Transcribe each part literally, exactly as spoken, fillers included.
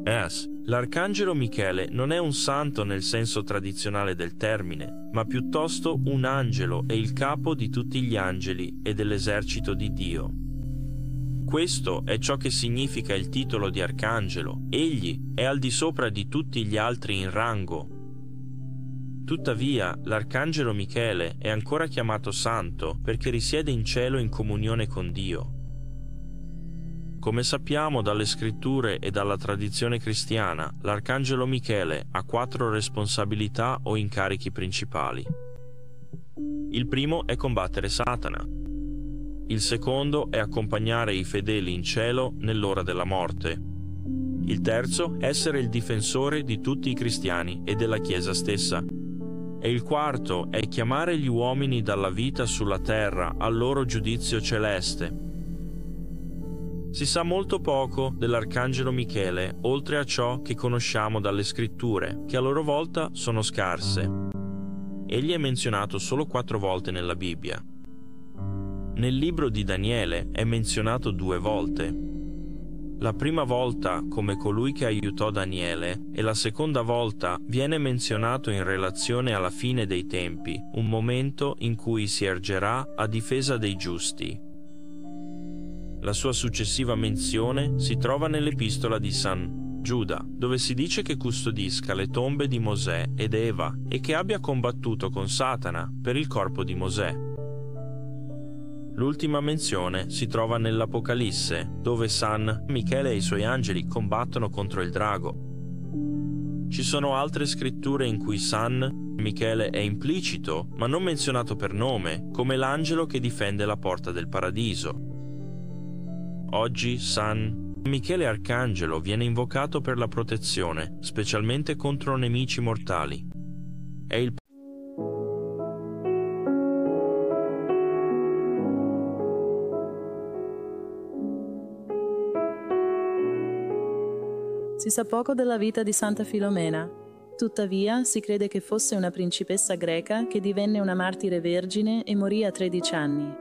Es. L'arcangelo Michele non è un santo nel senso tradizionale del termine, ma piuttosto un angelo e il capo di tutti gli angeli e dell'esercito di Dio. Questo è ciò che significa il titolo di arcangelo. Egli è al di sopra di tutti gli altri in rango. Tuttavia, l'arcangelo Michele è ancora chiamato santo perché risiede in cielo in comunione con Dio. Come sappiamo dalle scritture e dalla tradizione cristiana, l'arcangelo Michele ha quattro responsabilità o incarichi principali. Il primo è combattere Satana. Il secondo è accompagnare i fedeli in cielo nell'ora della morte. Il terzo è essere il difensore di tutti i cristiani e della Chiesa stessa. E il quarto è chiamare gli uomini dalla vita sulla terra al loro giudizio celeste. Si sa molto poco dell'arcangelo Michele, oltre a ciò che conosciamo dalle scritture, che a loro volta sono scarse. Egli è menzionato solo quattro volte nella Bibbia. Nel libro di Daniele è menzionato due volte. La prima volta come colui che aiutò Daniele e la seconda volta viene menzionato in relazione alla fine dei tempi, un momento in cui si ergerà a difesa dei giusti. La sua successiva menzione si trova nell'epistola di San Giuda, dove si dice che custodisca le tombe di Mosè ed Eva e che abbia combattuto con Satana per il corpo di Mosè. L'ultima menzione si trova nell'Apocalisse, dove San Michele e i suoi angeli combattono contro il drago. Ci sono altre scritture in cui San Michele è implicito, ma non menzionato per nome, come l'angelo che difende la porta del paradiso. Oggi San Michele Arcangelo viene invocato per la protezione, specialmente contro nemici mortali. È il Si sa poco della vita di Santa Filomena. Tuttavia, si crede che fosse una principessa greca che divenne una martire vergine e morì a tredici anni.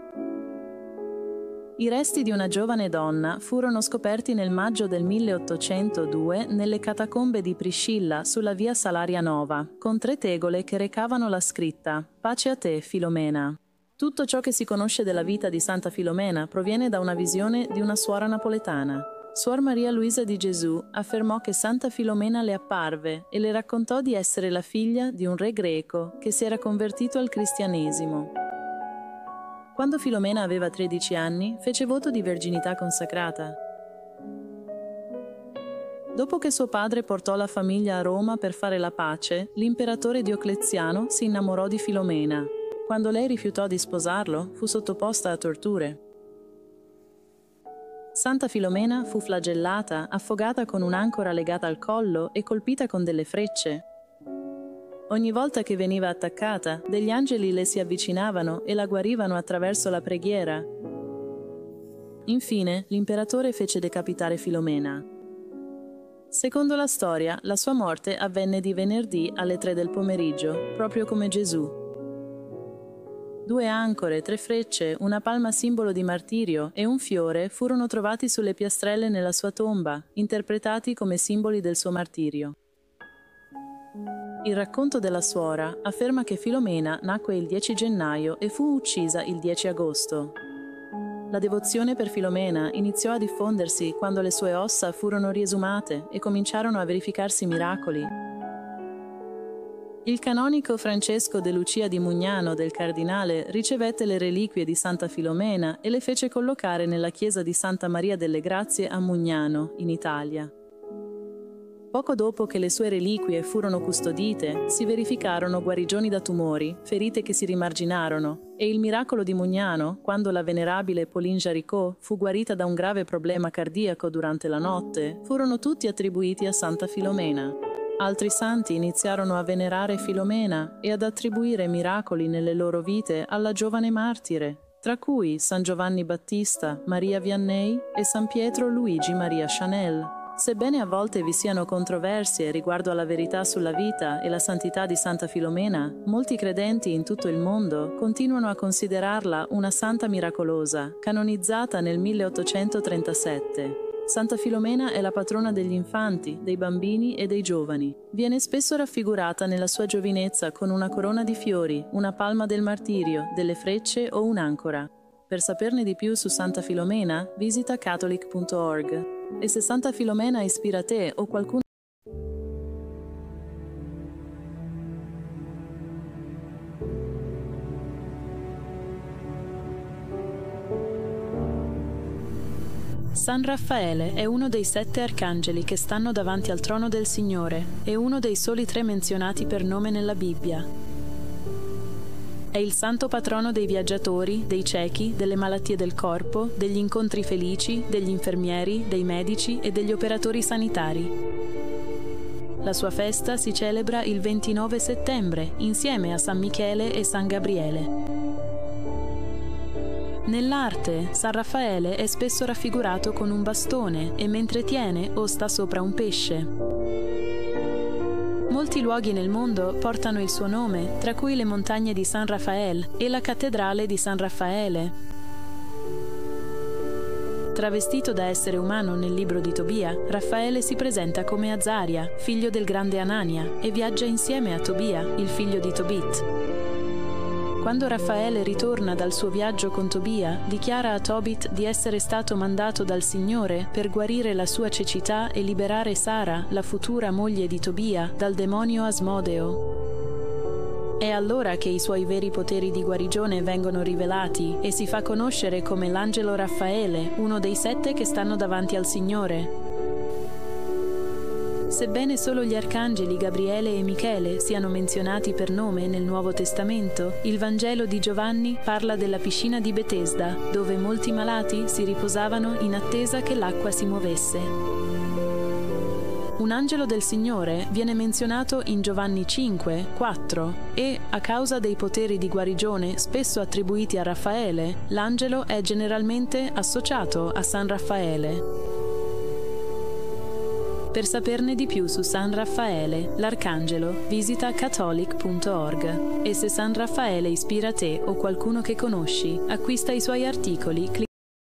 I resti di una giovane donna furono scoperti nel maggio del milleottocentodue nelle catacombe di Priscilla sulla via Salaria Nova, con tre tegole che recavano la scritta «Pace a te, Filomena». Tutto ciò che si conosce della vita di Santa Filomena proviene da una visione di una suora napoletana. Suor Maria Luisa di Gesù affermò che Santa Filomena le apparve e le raccontò di essere la figlia di un re greco che si era convertito al cristianesimo. Quando Filomena aveva tredici anni, fece voto di verginità consacrata. Dopo che suo padre portò la famiglia a Roma per fare la pace, l'imperatore Diocleziano si innamorò di Filomena. Quando lei rifiutò di sposarlo, fu sottoposta a torture. Santa Filomena fu flagellata, affogata con un'ancora legata al collo e colpita con delle frecce. Ogni volta che veniva attaccata, degli angeli le si avvicinavano e la guarivano attraverso la preghiera. Infine, l'imperatore fece decapitare Filomena. Secondo la storia, la sua morte avvenne di venerdì alle tre del pomeriggio, proprio come Gesù. Due ancore, tre frecce, una palma simbolo di martirio e un fiore furono trovati sulle piastrelle nella sua tomba, interpretati come simboli del suo martirio. Il racconto della suora afferma che Filomena nacque il dieci gennaio e fu uccisa il dieci agosto. La devozione per Filomena iniziò a diffondersi quando le sue ossa furono riesumate e cominciarono a verificarsi miracoli. Il canonico Francesco de Lucia di Mugnano del Cardinale ricevette le reliquie di Santa Filomena e le fece collocare nella chiesa di Santa Maria delle Grazie a Mugnano, in Italia. Poco dopo che le sue reliquie furono custodite, si verificarono guarigioni da tumori, ferite che si rimarginarono, e il miracolo di Mugnano, quando la venerabile Pauline Jaricot fu guarita da un grave problema cardiaco durante la notte, furono tutti attribuiti a Santa Filomena. Altri santi iniziarono a venerare Filomena e ad attribuire miracoli nelle loro vite alla giovane martire, tra cui San Giovanni Battista, Maria Vianney e San Pietro Luigi Maria Chanel. Sebbene a volte vi siano controversie riguardo alla verità sulla vita e la santità di Santa Filomena, molti credenti in tutto il mondo continuano a considerarla una santa miracolosa, canonizzata nel milleottocentotrentasette. Santa Filomena è la patrona degli infanti, dei bambini e dei giovani. Viene spesso raffigurata nella sua giovinezza con una corona di fiori, una palma del martirio, delle frecce o un'ancora. Per saperne di più su Santa Filomena, visita catholic punto org. E se Santa Filomena ispira te o qualcuno San Raffaele è uno dei sette arcangeli che stanno davanti al trono del Signore e uno dei soli tre menzionati per nome nella Bibbia. È il santo patrono dei viaggiatori, dei ciechi, delle malattie del corpo, degli incontri felici, degli infermieri, dei medici e degli operatori sanitari. La sua festa si celebra il ventinove settembre insieme a San Michele e San Gabriele. Nell'arte, San Raffaele è spesso raffigurato con un bastone e mentre tiene o sta sopra un pesce. Molti luoghi nel mondo portano il suo nome, tra cui le montagne di San Raffaele e la cattedrale di San Raffaele. Travestito da essere umano nel libro di Tobia, Raffaele si presenta come Azaria, figlio del grande Anania, e viaggia insieme a Tobia, il figlio di Tobit. Quando Raffaele ritorna dal suo viaggio con Tobia, dichiara a Tobit di essere stato mandato dal Signore per guarire la sua cecità e liberare Sara, la futura moglie di Tobia, dal demonio Asmodeo. È allora che i suoi veri poteri di guarigione vengono rivelati e si fa conoscere come l'angelo Raffaele, uno dei sette che stanno davanti al Signore. Sebbene solo gli arcangeli Gabriele e Michele siano menzionati per nome nel Nuovo Testamento, il Vangelo di Giovanni parla della piscina di Betesda, dove molti malati si riposavano in attesa che l'acqua si muovesse. Un angelo del Signore viene menzionato in Giovanni cinque, quattro e, a causa dei poteri di guarigione spesso attribuiti a Raffaele, l'angelo è generalmente associato a San Raffaele. Per saperne di più su San Raffaele, l'arcangelo, visita catholic punto org. E se San Raffaele ispira te o qualcuno che conosci, acquista i suoi articoli.